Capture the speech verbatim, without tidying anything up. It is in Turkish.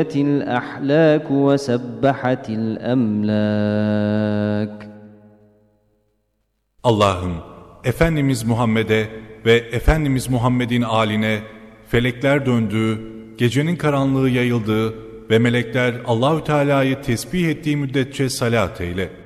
الأحلاك وسبحت الأملاك. Allah'ım, Efendimiz Muhammed'e ve Efendimiz Muhammed'in âline felekler döndüğü, gecenin karanlığı yayıldığı ve melekler Allahü Teala'yı tesbih ettiği müddetçe salat eyle.